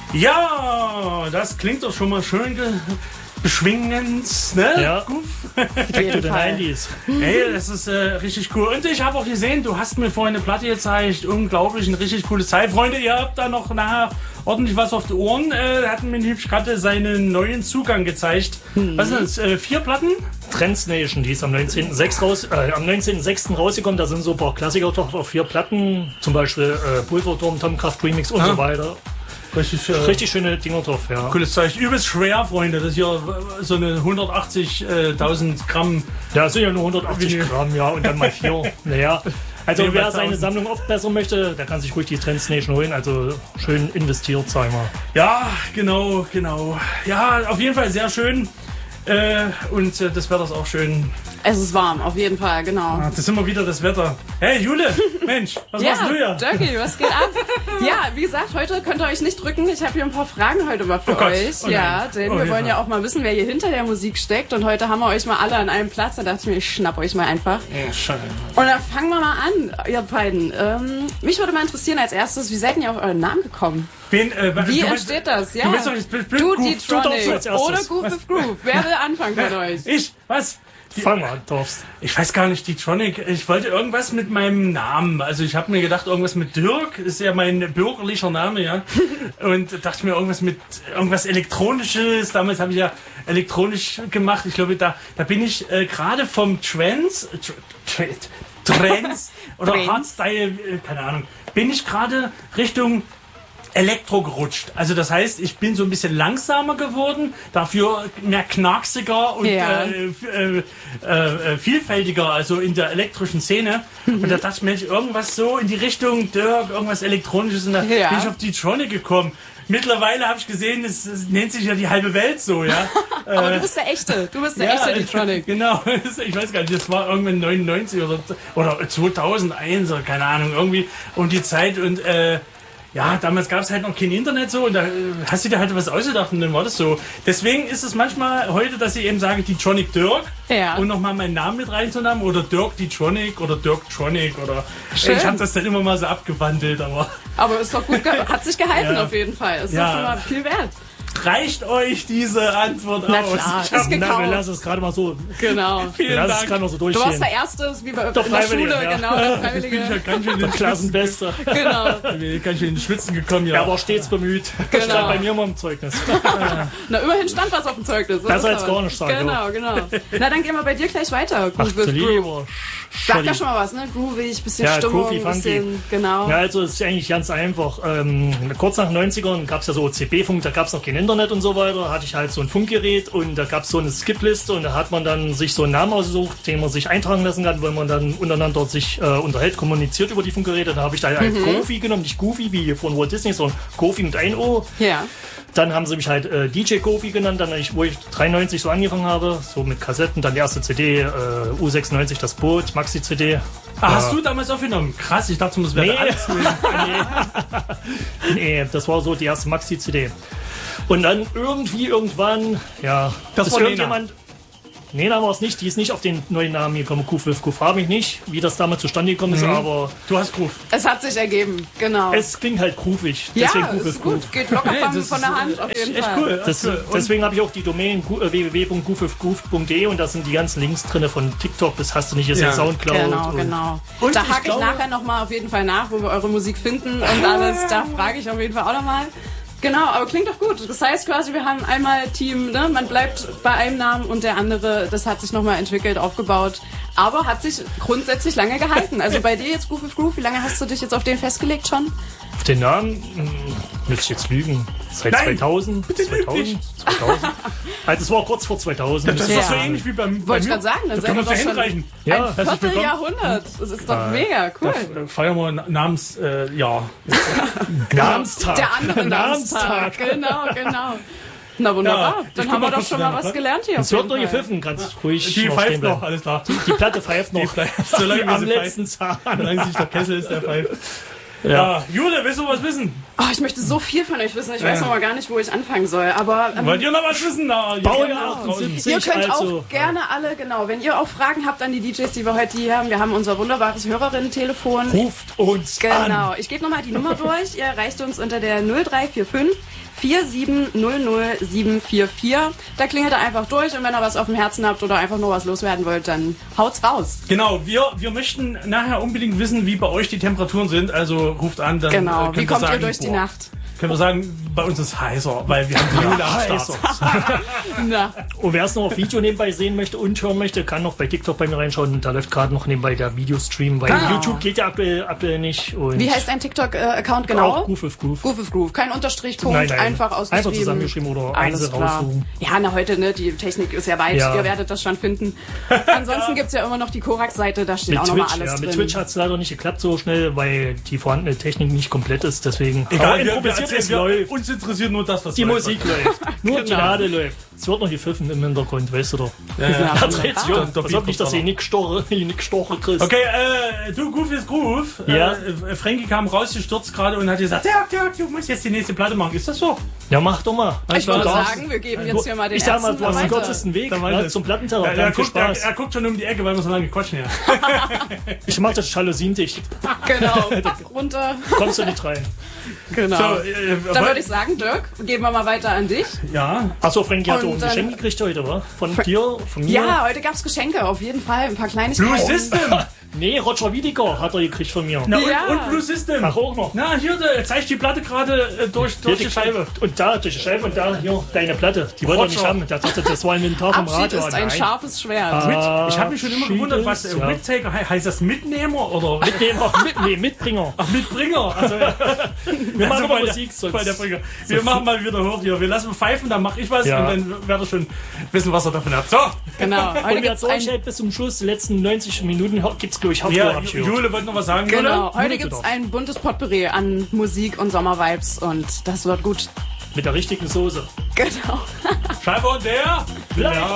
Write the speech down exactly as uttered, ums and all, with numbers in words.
Ja, das klingt doch schon mal schön ge- beschwingend, ne? Ja. Back to the nineties. Hey, das ist äh, richtig cool. Und ich habe auch gesehen, du hast mir vorhin eine Platte gezeigt. Unglaublich, ein richtig cooles Teil. Freunde, ihr habt da noch nachher ordentlich was auf die Ohren. Äh, da hat mir hübsch gerade seinen neuen Zugang gezeigt. Hm. Was sind das? Äh, vier Platten? Trance Nation, die ist am neunzehnten sechsten raus, äh, am neunzehnten sechsten rausgekommen. Da sind so ein paar Klassiker doch auf vier Platten. Zum Beispiel äh, Pulverturm, Tomcraft Remix und ah. so weiter. Richtig, äh, Richtig schöne Dinger drauf, ja. Cooles Zeichen. Übelst schwer, Freunde. Das ist hier so eine hundertachtzigtausend Gramm. Ja, das sind ja nur hundertachtzig Gramm, ja. Und dann mal vier. Naja. Also nee, wer seine Sammlung aufbessern möchte, der kann sich ruhig die Trance Nation holen. Also schön investiert, sag ich mal. Ja, genau, genau. Ja, auf jeden Fall sehr schön. Äh, und äh, das Wetter ist auch schön. Es ist warm, auf jeden Fall, genau. Ah, das ist immer wieder das Wetter. Hey, Jule, Mensch, was ja, machst du hier? Dirkie, was geht ab? Ja, wie gesagt, heute könnt ihr euch nicht drücken. Ich habe hier ein paar Fragen heute mal für oh euch. Oh ja, denn oh wir ja. wollen ja auch mal wissen, wer hier hinter der Musik steckt. Und heute haben wir euch mal alle an einem Platz. Da dachte ich mir, ich schnapp euch mal einfach. Oh, scheiße. Und dann fangen wir mal an, ihr beiden. Ähm, mich würde mal interessieren als erstes, wie seid ihr auf euren Namen gekommen? Wen, äh, Wie du entsteht das? Ja. Du bist doch jetzt Bl- Bl- Du, Goof- die du Tronic darfst als oder erstes. Goof with Groove. Wer will anfangen von euch? Ich? Was? Die, Fang mal, darfst. Ich weiß gar nicht, die Tronic. Ich wollte irgendwas mit meinem Namen. Also ich habe mir gedacht, irgendwas mit Dirk ist ja mein bürgerlicher Name, ja. Und dachte mir irgendwas mit irgendwas Elektronisches. Damals habe ich ja elektronisch gemacht. Ich glaube, da, da bin ich äh, gerade vom Trance, Tr- Tr- Trance oder Trance. Hardstyle, äh, keine Ahnung, bin ich gerade Richtung Elektro gerutscht. Also das heißt, ich bin so ein bisschen langsamer geworden, dafür mehr knarksiger und ja. äh, äh, äh, vielfältiger, also in der elektrischen Szene. Mhm. Und da dachte ich mir, irgendwas so in die Richtung Dirk, irgendwas Elektronisches, und da ja. bin ich auf die Tronic gekommen. Mittlerweile habe ich gesehen, es, es nennt sich ja die halbe Welt so, ja. Aber du bist der Echte, du bist der ja, echte Tronic. Genau, ich weiß gar nicht, das war irgendwann neunundneunzig oder, oder zweitausendeins oder keine Ahnung, irgendwie um die Zeit und äh, ja, damals gab es halt noch kein Internet so und da äh, hast du dir halt was ausgedacht und dann war das so. Deswegen ist es manchmal heute, dass ich eben sage, die Tronic Dirk ja. und nochmal meinen Namen mit reinzunehmen oder Dirk die Tronic oder Dirk Tronic oder Schön. Ich habe das dann immer mal so abgewandelt, aber... Aber ist doch gut, ge- hat sich gehalten Ja. auf jeden Fall. Ist Ja. doch schon mal viel wert. Reicht euch diese Antwort Na aus? klar, Ich ist hab- gekauft. Na, wir lassen es gerade mal so. Genau. Vielen Wir lassen es Dank. gerade noch so Du durchgehen. warst der Erste, wie bei Der in der Freiwillige, Schule, ja. genau, der Jetzt bin ich ja Freiwillige. ganz schön in Der den Klassenbeste. Genau, Schwitzen, ganz schön in den Schwitzen gekommen, ja. Er war stets bemüht. Genau. Stand bei mir immer im Zeugnis. na immerhin stand was auf dem Zeugnis. So Besser ist als aber- gar nicht, sag ich Genau, genau. Na, dann gehen wir bei dir gleich weiter. Ach, Groove with du Groove. lieber. Sag ja schon mal was, ne? Groovig, bisschen Ja, Stimmung, groovy, funky. bisschen, genau. Ja, also es ist eigentlich ganz einfach. Ähm, kurz nach den neunzigern gab es ja so C B-Funk, da gab es noch kein Internet und so weiter. Da hatte ich halt so ein Funkgerät und da gab es so eine Skip-Liste und da hat man dann sich so einen Namen ausgesucht, den man sich eintragen lassen kann, wenn man dann untereinander sich äh, unterhält, kommuniziert über die Funkgeräte. Da habe ich da halt Mhm. Goofy genommen, nicht Goofy wie von Walt Disney, sondern Goofy mit ein O. Ja. Dann haben sie mich halt äh, D J Goofy genannt, dann ich, wo ich dreiundneunzig so angefangen habe, so mit Kassetten, dann die erste C D, äh, U sechsundneunzig das Boot, Maxi-C D. Ah, hast du damals aufgenommen? Krass, ich dachte, das wäre Nee. alles. nee. nee, das war so die erste Maxi-C D. Und dann irgendwie, irgendwann, ja, Das ist war Nena. irgendjemand. Nena war es nicht, die ist nicht auf den neuen Namen gekommen. Goof with Goof, frage mich nicht, wie das damals zustande gekommen ist, Mhm. aber Du hast Groove. Es hat sich ergeben, genau. es klingt halt groovig. ja, Deswegen Goof with ist Goof. gut. Geht locker Nee, von, das von ist, der Hand äh, auf echt- jeden echt Fall. cool. Das, Und- deswegen habe ich auch die Domain äh, w w w punkt goof with goof punkt d e und da sind die ganzen Links drin von TikTok bis hast du nicht gesehen, Ja. Soundcloud. Genau, und genau. Und da ich hake ich, glaube- nachher nochmal auf jeden Fall nach, wo wir eure Musik finden und alles. Da frage ich auf jeden Fall auch nochmal. Genau, aber klingt doch gut. Das heißt quasi, wir haben einmal Team, ne? Man bleibt bei einem Namen und der andere, das hat sich nochmal entwickelt, aufgebaut, aber hat sich grundsätzlich lange gehalten. Also bei dir jetzt Groove with Groove, wie lange hast du dich jetzt auf den festgelegt schon? Auf den Namen hm, müsste ich jetzt lügen. Seit Nein, zweitausend? bitte lüg zweitausend? nicht. zweitausend? Also es war kurz vor zweitausend. Das ist Ja. doch so ähnlich wie beim. Wollte ich bei mir. gerade sagen, dann Da seid kann ihr man doch so schon hinreichen. Ja, ein herzlich willkommen. Vierteljahrhundert. Das ist doch mega cool. Da feiern wir Na- Namens, äh, ja. Namenstag. Der andere Namenstag. Genau, genau. Na wunderbar, Ja, ich dann guck haben mal wir doch kurz schon zu mal deiner was Platte. gelernt hier. Es auf wird jeden noch Fall. gepfiffen, ganz ruhig. Die noch pfeift stehen bleiben. noch, alles klar. Die Platte pfeift noch. Die pfeift, solange Die wir am sie letzten pfeift. Zahn. Solange sich der Kessel ist, der pfeift. Ja. Jule, willst du was wissen? Oh, ich möchte so viel von euch wissen. Ich weiß Ja. noch mal gar nicht, wo ich anfangen soll. Aber ähm, Wollt ihr noch was wissen? Na, ihr Baujahr kennt auch draußen. achtundsiebzig, ihr könnt also. auch gerne alle, genau, wenn ihr auch Fragen habt an die D Js, die wir heute hier haben, wir haben unser wunderbares Hörerinnen-Telefon. Ruft uns an. Genau, ich gebe nochmal die Nummer durch. Ihr erreicht uns unter der null drei vier fünf vier sieben null null sieben vier vier. Da klingelt ihr einfach durch und wenn ihr was auf dem Herzen habt oder einfach nur was loswerden wollt, dann haut's raus. Genau, wir, wir möchten nachher unbedingt wissen, wie bei euch die Temperaturen sind. Also ruft an, dann äh, Genau, könnt wie ihr kommt sagen, ihr durch die boah, Nacht? Können wir sagen, bei uns ist heißer, weil wir haben die Jule am Start. Na, Und wer es noch auf Video nebenbei sehen möchte und hören möchte, kann noch bei TikTok bei mir reinschauen. Da läuft gerade noch nebenbei der Videostream, weil Genau. YouTube geht ja aktuell, aktuell nicht. Und wie heißt dein TikTok-Account genau? Auch Groove with Groove. Groove with Groove. Kein Unterstrich, Punkt, Nein, nein. einfach ausgeschrieben. Einfach zusammengeschrieben oder Alles einzeln klar. raussuchen. Ja, na heute, ne, die Technik ist ja weit, Ja. ihr werdet das schon finden. Ansonsten gibt's ja immer noch die Korax-Seite, da steht Mit auch nochmal Twitch, alles ja, drin. mit Twitch hat es leider nicht geklappt so schnell, weil die vorhandene Technik nicht komplett ist. Deswegen. Egal, Aber wir, wir improvisiert, erzählen, es wir, läuft. uns interessiert nur das, was Die läuft. Musik läuft. Nur die Genau. Lade läuft. Es wird noch gepfiffen im Hintergrund, weißt du doch. Ja, ja. Ja, Da dreht sich Ah. um. Pass auf nicht, dass ihr nicht gestochen, nicht gestochen kriegst. Okay, äh, du, Groove ist Groove. Ja. Äh, Frankie kam rausgestürzt gerade und hat gesagt, Dirk, Dirk, du musst jetzt die nächste Platte machen. Ist das so? Ja, mach doch mal. Ich würde Du darfst- sagen, wir geben jetzt hier mal den Ich sag mal, ersten du hast den weiter. kürzesten Weg Dann ja, weiter. zum Plattenteller. Er, er, Dann viel guckt, er, Spaß. er guckt schon um die Ecke, weil wir so lange quatschen hier. Ich mach das Jalousien dicht. Genau, runter. Kommst du nicht rein. Genau. So, äh, Dann würde ich sagen, Dirk, geben wir mal weiter an dich. ja, Achso, Frankie hat Und auch ein dann- Geschenk gekriegt heute, wa? Von dir, von mir? Ja, heute gab's Geschenke, auf jeden Fall. Ein paar Kleinigkeiten. Blue System. Nee, Roger Wiedeker hat er gekriegt von mir. Na, und, Ja. und Blue System. Ach, auch noch. Na, hier, da zeigt die Platte gerade äh, durch, durch die Scheibe. Und da durch die Scheibe und da hier deine Platte. Die wollte er nicht Roger. haben. Der dachte, das war ein Inventar vom Abschied Radio. ist ein Nein. scharfes Schwert. Ah. Mit, ich habe mich schon immer Schied gewundert, was ist, äh, ja. Mittaker he- heißt das Mitnehmer oder Mitnehmer, mit, nee, Mitbringer. Ach, Mitbringer? Also, ja. Wir machen Also immer bei der- Musik, sonst. bei der Bringer. Wir machen mal wieder hoch hier. Wir lassen pfeifen, dann mache ich was Ja. und dann werdet ihr schon wissen, was ihr davon habt. So, Genau. Heute Und wer gibt's ein, durchhält bis zum Schluss, die letzten neunzig Minuten, gibt's, glaube ich, Haupttour, ja, hab ich gehört. Jule wollte noch was sagen. genau. Jule? Heute Bitte gibt's doch. ein buntes Potpourri an Musik und Sommervibes und das wird gut. Mit der richtigen Soße. Genau. Schreiber und der? Bleibt Ja.